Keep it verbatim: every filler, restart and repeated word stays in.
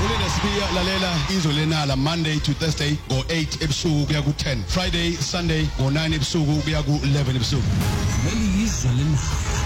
Ulena Sibiya lalela izwe lenala Monday to Thursday ngo eight ebusuku kuya ku ten. Friday, Sunday ngo nine ebusuku kuya ku eleven ebusuku. Leli izwe lenala.